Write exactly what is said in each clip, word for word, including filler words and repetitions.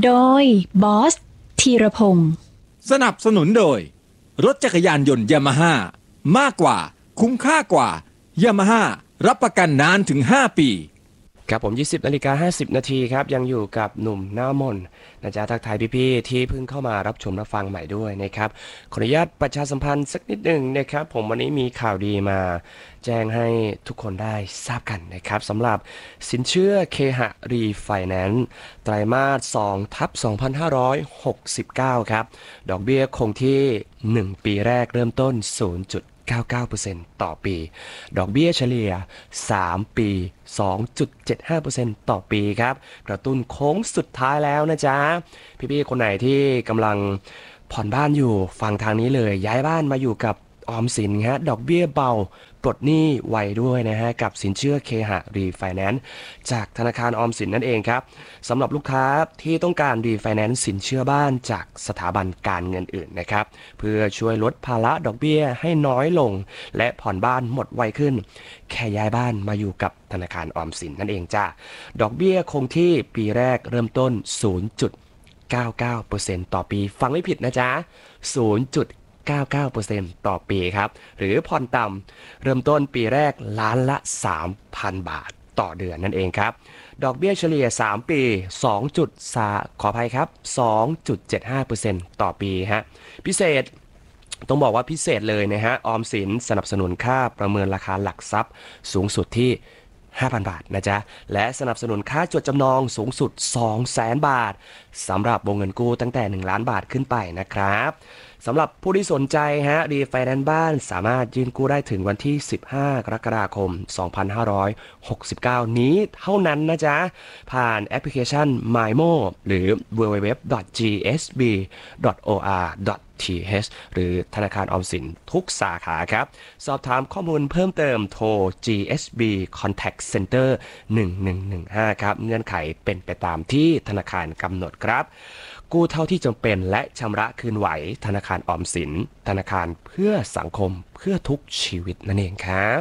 โดยบอสธีรพงศ์สนับสนุนโดยรถจักรยานยนต์ยามาฮ่ามากกว่าคุ้มค่ากว่ายามาฮ่ารับประกันนานถึงห้าปีครับผมยี่สิบนาฬิกาห้าสิบนาทีครับยังอยู่กับหนุ่มหน้ามนนะจ๊ะทักทายพี่ๆที่เพิ่งเข้ามารับชมรับฟังใหม่ด้วยนะครับขออนุญาตประชาสัมพันธ์สักนิดหนึ่งนะครับผมวันนี้มีข่าวดีมาแจ้งให้ทุกคนได้ทราบกันนะครับสำหรับสินเชื่อเคหะรีไฟแนนซ์ไตรมาสสองทับสองพันห้าร้อยหกสิบเก้าครับดอกเบี้ยคงที่หนึ่งปีแรกเริ่มต้น ศูนย์จุดเก้าเก้าเปอร์เซ็นต์ ต่อปีดอกเบี้ยเฉลี่ยสามปี สองจุดเจ็ดห้าเปอร์เซ็นต์ ต่อปีครับกระตุ้นโค้งสุดท้ายแล้วนะจ๊ะพี่ๆคนไหนที่กำลังผ่อนบ้านอยู่ฟังทางนี้เลยย้ายบ้านมาอยู่กับออมสินฮะดอกเบี้ยเบาปลดหนี้ไวด้วยนะฮะกับสินเชื่อเคหะรีไฟแนนซ์จากธนาคารออมสินนั่นเองครับสำหรับลูกค้าที่ต้องการรีไฟแนนซ์สินเชื่อบ้านจากสถาบันการเงินอื่นนะครับเพื่อช่วยลดภาระดอกเบี้ยให้น้อยลงและผ่อนบ้านหมดไวขึ้นแค่ย้ายบ้านมาอยู่กับธนาคารออมสินนั่นเองจ้าดอกเบี้ยคงที่ปีแรกเริ่มต้น ศูนย์จุดเก้าเก้าเปอร์เซ็นต์ ต่อปีฟังไม่ผิดนะจ๊ะ ศูนย์จุดเก้าเก้าเปอร์เซ็นต์ ต่อปีครับหรือผ่อนต่ำเริ่มต้นปีแรกล้านละ สามพัน บาทต่อเดือนนั่นเองครับดอกเบี้ยเฉลี่ยสามปีสองจุดสามขออภัยครับ สองจุดเจ็ดห้าเปอร์เซ็นต์ ต่อปีฮะพิเศษต้องบอกว่าพิเศษเลยนะฮะออมสินสนับสนุนค่าประเมินราคาหลักทรัพย์สูงสุดที่ห้าพัน บาทนะจ๊ะและสนับสนุนค่าจดจำนองสูงสุด สองแสน บาทสำหรับวงเงินกู้ตั้งแต่หนึ่งล้านบาทขึ้นไปนะครับสำหรับผู้ที่สนใจฮะรีไฟแนนซ์บ้านสามารถยื่นกู้ได้ถึงวันที่สิบห้ากรกฎาคมสองพันห้าร้อยหกสิบเก้านี้เท่านั้นนะจ๊ะผ่านแอปพลิเคชัน มายโม หรือ ดับเบิลยู ดับเบิลยู ดับเบิลยู ดอท จี เอส บี ดอท โอ อาร์ ดอท ที เอช หรือธนาคารออมสินทุกสาขาครับสอบถามข้อมูลเพิ่มเติมโทร จี เอส บี Contact Center หนึ่งหนึ่งหนึ่งห้าครับเงื่อนไขเป็นไปตามที่ธนาคารกำหนดครับกู้เท่าที่จำเป็นและชำระคืนไหวธนาคารออมสินธนาคารเพื่อสังคมเพื่อทุกชีวิตนั่นเองครับ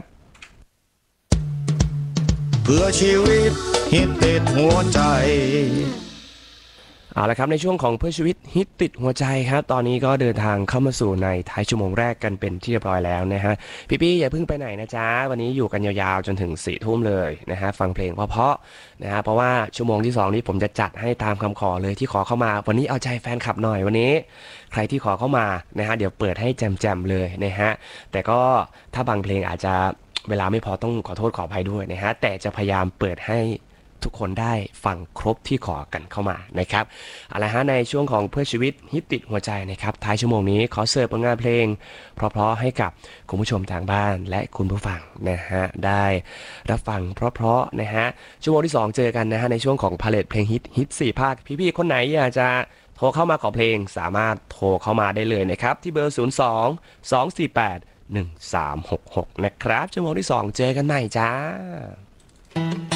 เพื่อชีวิตฮิตติดหัวใจเอาละครับในช่วงของเพื่อชีวิตฮิตติดหัวใจครับตอนนี้ก็เดินทางเข้ามาสู่ในท้ายชั่วโมงแรกกันเป็นที่เรียบร้อยแล้วนะฮะพี่ๆอย่าเพิ่งไปไหนนะจ๊ะวันนี้อยู่กันยาวๆจนถึงสี่ทุ่มเลยนะฮะฟังเพลงเพราะๆนะฮะเพราะว่าชั่วโมงที่สองนี้ผมจะจัดให้ตามคำขอเลยที่ขอเข้ามาวันนี้เอาใจแฟนคลับหน่อยวันนี้ใครที่ขอเข้ามานะฮะเดี๋ยวเปิดให้แจมๆเลยนะฮะแต่ก็ถ้าบางเพลงอาจจะเวลาไม่พอต้องขอโทษขออภัยด้วยนะฮะแต่จะพยายามเปิดให้ทุกคนได้ฟังครบที่ขอกันเข้ามานะครับเอาละฮะในช่วงของเพื่อชีวิตฮิตติดหัวใจนะครับท้ายชั่วโมงนี้ขอเสิร์ฟผลงานเพลงเพราะๆให้กับคุณผู้ชมทางบ้านและคุณผู้ฟังนะฮะได้รับฟังเพราะๆนะฮะชั่วโมงที่สองเจอกันนะฮะในช่วงของพาเลทเพลงฮิตฮิตสี่ภาคพี่ๆคนไหนอยากจะโทรเข้ามาขอเพลงสามารถโทรเข้ามาได้เลยนะครับที่เบอร์ศูนย์ สอง สอง สี่ แปด หนึ่ง สาม หก หกนะครับชั่วโมงที่สองเจอกันใหม่จ้า